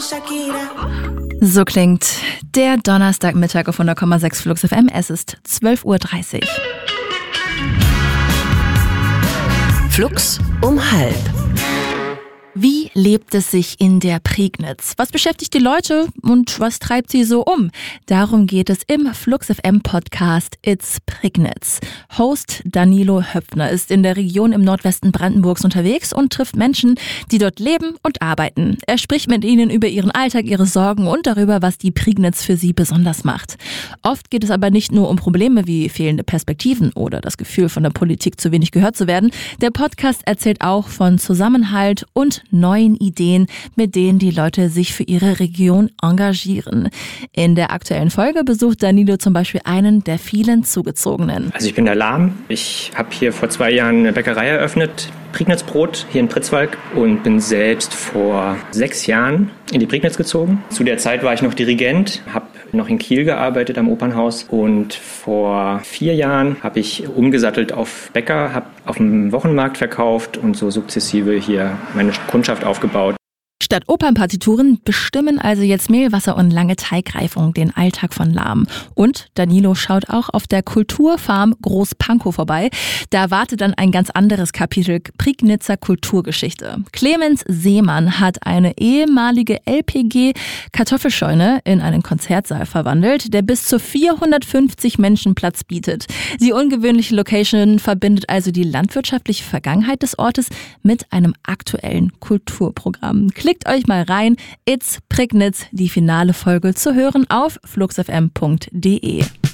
So klingt der Donnerstagmittag auf 100,6 Flux FM. Es ist 12:30 Uhr. Flux um 12:30. Wie lebt es sich in der Prignitz? Was beschäftigt die Leute und was treibt sie so um? Darum geht es im Flux FM Podcast It's Prignitz. Host Danilo Höpfner ist in der Region im Nordwesten Brandenburgs unterwegs und trifft Menschen, die dort leben und arbeiten. Er spricht mit ihnen über ihren Alltag, ihre Sorgen und darüber, was die Prignitz für sie besonders macht. Oft geht es aber nicht nur um Probleme wie fehlende Perspektiven oder das Gefühl, von der Politik zu wenig gehört zu werden. Der Podcast erzählt auch von Zusammenhalt und neuen Ideen, mit denen die Leute sich für ihre Region engagieren. In der aktuellen Folge besucht Danilo zum Beispiel einen der vielen Zugezogenen. Also ich bin der Lahm. Ich habe hier vor 2 Jahren eine Bäckerei eröffnet, Prignitz-Brot, hier in Pritzwalk, und bin selbst vor 6 Jahren in die Prignitz gezogen. Zu der Zeit war ich noch Dirigent, habe noch in Kiel gearbeitet am Opernhaus, und vor 4 Jahren habe ich umgesattelt auf Bäcker, habe auf dem Wochenmarkt verkauft und so sukzessive hier meine Kundschaft aufgebaut. Statt Opernpartituren bestimmen also jetzt Mehlwasser und lange Teigreifung den Alltag von Lahm. Und Danilo schaut auch auf der Kulturfarm Groß-Pankow vorbei. Da wartet dann ein ganz anderes Kapitel Prignitzer Kulturgeschichte. Clemens Seemann hat eine ehemalige LPG-Kartoffelscheune in einen Konzertsaal verwandelt, der bis zu 450 Menschen Platz bietet. Die ungewöhnliche Location verbindet also die landwirtschaftliche Vergangenheit des Ortes mit einem aktuellen Kulturprogramm. Klickt euch mal rein. It's Prignitz, die finale Folge zu hören auf fluxfm.de.